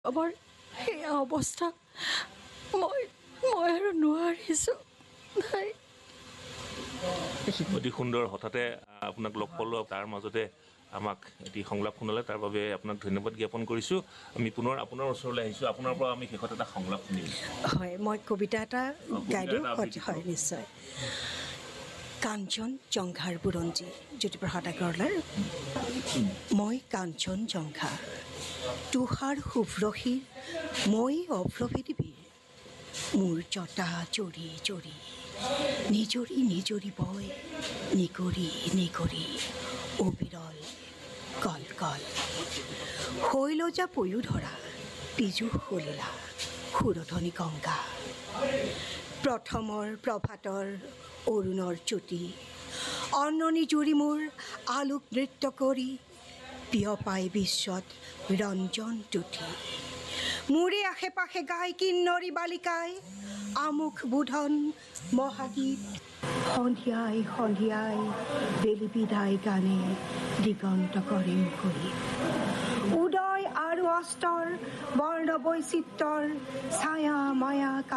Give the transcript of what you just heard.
আমাৰ সেই অৱস্থা মই আৰু নোৱাৰিছোঁ। নাই অতি সুন্দৰ। হঠাতে আপোনাক লগ পালোঁ, তাৰ মাজতে আমাক এটি সংলাপ শুনালে, তাৰ বাবে আপোনাক ধন্যবাদ জ্ঞাপন কৰিছোঁ। আমি পুনৰ আপোনাৰ ওচৰলৈ আহিছোঁ। আপোনাৰ পৰা আমি শেষত এটা সংলাপ শুনিম। হয়, মই কবিতা এটা গাই দিওঁ। হয়, নিশ্চয়। কাঞ্চন জংঘাৰ বুৰঞ্জী, জ্যোতিপ্ৰসাদ আগৰৱালাৰ। মই কাঞ্চন জংঘা, তুষাৰ শুভ্ৰশীৰ মই অভ্ৰভেদী বীৰ। মোৰ জটা জৰি জৰি নিজৰি নিজৰি বয়, নিগৰি নিগৰি অবিৰল কল কল। শৈলজা পয়ু ধৰা পীযুষ সলিলা সুৰধনী গংগা। প্ৰথমৰ প্ৰভাতৰ অৰুণৰ জ্যোতি, অন্ননী জুৰি মোৰ আলোক নৃত্য কৰি বিয়পাই বিশ্বত ৰঞ্জন তুঠি। মোৰে আশে পাশে গাই কিন্নৰী বালিকাই আমোক বোধন মহাগীত। সন্ধিয়াই সন্ধিয়াই বেলি বিদায় গানে দিগন্ত কৰে মুকলি। উদয় আৰু অস্তৰ বৰ্ণ বৈচিত্ৰৰ ছায়া মায়া